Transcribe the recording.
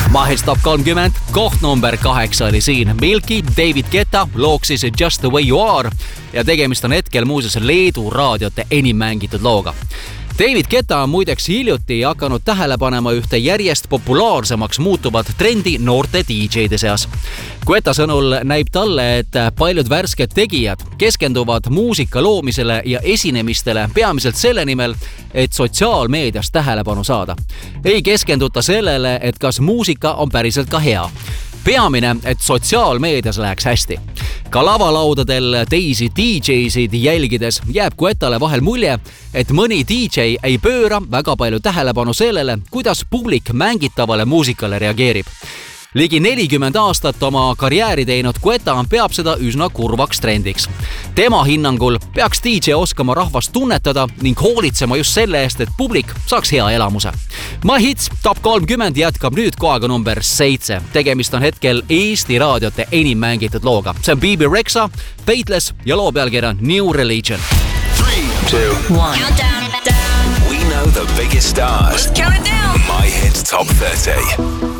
Mahits Top 30, koht number 8 oli siin Milky, David Guetta, looks siis Just the way you are ja tegemist on hetkel muuseas Leedu raadiote enim mängitud looga. David Guetta on muideks hiljuti hakanud tähele panema ühte järjest populaarsemaks muutuvat trendi noorte DJ-de seas. Guetta sõnul näib talle, et paljud värsked tegijad keskenduvad muusika loomisele ja esinemistele peamiselt selle nimel, et sotsiaalmeedias tähelepanu saada. Ei keskenduta sellele, et kas muusika on päriselt ka hea. Peamine, et sotsiaalmeedias läheks hästi. Ka lavalaudadel teisi DJ-sid jälgides jääb Guettale vahel mulje, et mõni DJ ei pööra väga palju tähelepanu sellele, kuidas publik mängitavale muusikale reageerib. Ligi 40 aastat oma karjääri teinud Guetta peab seda üsna kurvaks trendiks. Tema hinnangul peaks DJ oskama rahvast tunnetada ning hoolitsema just selle eest, et publik saaks hea elamuse. Mahits Top 30 jätkab nüüd kohaga number 7. Tegemist on hetkel Eesti raadiote enim mängitud looga. See on BB Rexa, Faithless ja loo pealkiri on New Religion. 3, 2, 1. Countdown. We know the biggest stars. Count it down. My Hits Top 30.